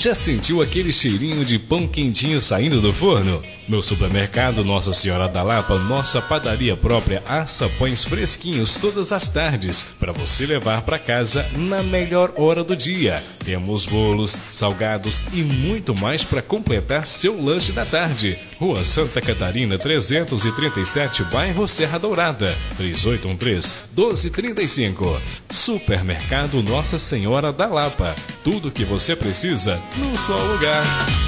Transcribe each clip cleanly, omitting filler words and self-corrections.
Já sentiu aquele cheirinho de pão quentinho saindo do forno? No supermercado Nossa Senhora da Lapa, nossa padaria própria assa pães fresquinhos todas as tardes para você levar para casa na melhor hora do dia. Temos bolos, salgados e muito mais para completar seu lanche da tarde. Rua Santa Catarina 337, bairro Serra Dourada, 3813-1235. Supermercado Nossa Senhora da Lapa. Tudo que você precisa num só lugar.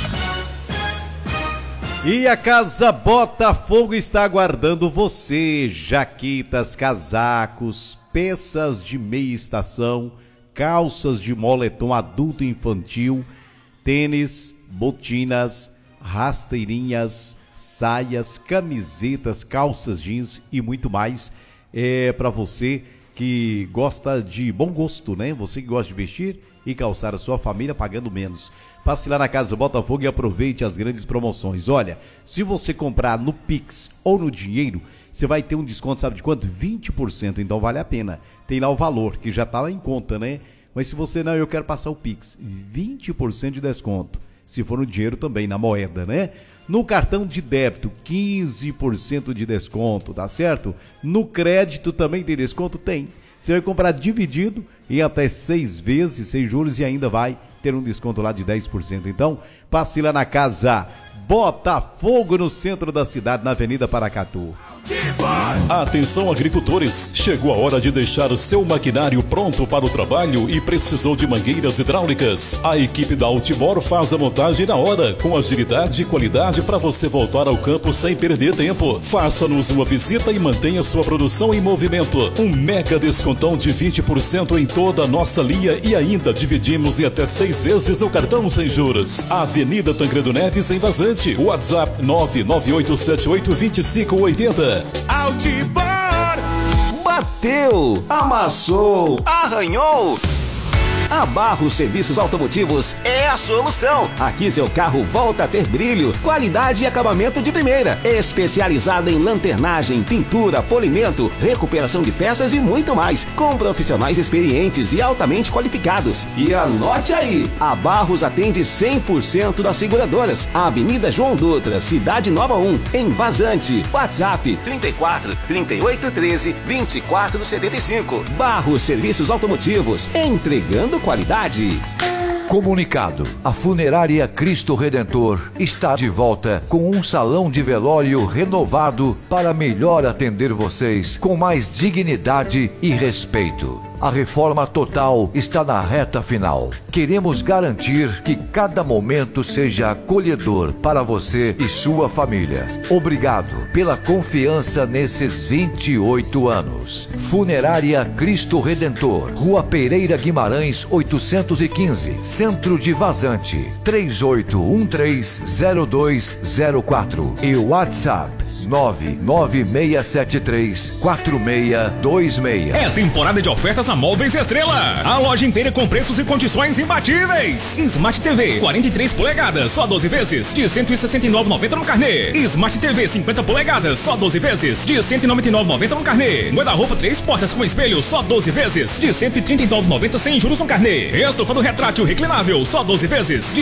E a Casa Botafogo está aguardando você. Jaquetas, casacos, peças de meia estação, calças de moletom adulto e infantil, tênis, botinas, rasteirinhas, saias, camisetas, calças jeans e muito mais. É para você que gosta de bom gosto, né? Você que gosta de vestir e calçar a sua família pagando menos. Passe lá na Casa Botafogo e aproveite as grandes promoções. Olha, se você comprar no Pix ou no dinheiro, você vai ter um desconto, sabe de quanto? 20%, então vale a pena. Tem lá o valor, que já estava em conta, né? Mas se você não, eu quero passar o Pix, 20% de desconto. Se for no dinheiro também, na moeda, né? No cartão de débito, 15% de desconto, tá certo? No crédito também tem desconto? Tem. Você vai comprar dividido em até 6 vezes, sem juros, e ainda vai ter um desconto lá de 10%. Então, passe lá na Casa Botafogo, no centro da cidade, na Avenida Paracatu. Atenção, agricultores, chegou a hora de deixar o seu maquinário pronto para o trabalho e precisou de mangueiras hidráulicas. A equipe da Ultimor faz a montagem na hora, com agilidade e qualidade para você voltar ao campo sem perder tempo. Faça-nos uma visita e mantenha sua produção em movimento. Um mega descontão de 20% em toda a nossa linha e ainda dividimos em até 6 vezes no cartão sem juros. Avenida Tancredo Neves, em Vazante. WhatsApp 998782580. Altibor! Bateu, amassou, arranhou. A Barros Serviços Automotivos é a solução. Aqui seu carro volta a ter brilho, qualidade e acabamento de primeira. Especializada em lanternagem, pintura, polimento, recuperação de peças e muito mais. Com profissionais experientes e altamente qualificados. E anote aí, a Barros atende 100% das seguradoras. Avenida João Dutra, Cidade Nova 1, em Vazante. WhatsApp 34 38 13 24 75. Barros Serviços Automotivos, entregando qualidade. Comunicado: a Funerária Cristo Redentor está de volta com um salão de velório renovado para melhor atender vocês com mais dignidade e respeito. A reforma total está na reta final. Queremos garantir que cada momento seja acolhedor para você e sua família. Obrigado pela confiança nesses 28 anos. Funerária Cristo Redentor, Rua Pereira Guimarães 815, Centro de Vazante, 38130204 e WhatsApp 996734626. É temporada de ofertas na Móveis Estrela. A loja inteira com preços e condições imbatíveis. Smart TV 43 polegadas, só 12 vezes de R$ 169,90 no carnê. Smart TV 50 polegadas, só 12 vezes de R$ 199,90 no carnê. Guarda-roupa 3 portas com espelho, só 12 vezes de R$ 139,90 sem juros no carnê. Estofado retrátil reclinável, só 12 vezes de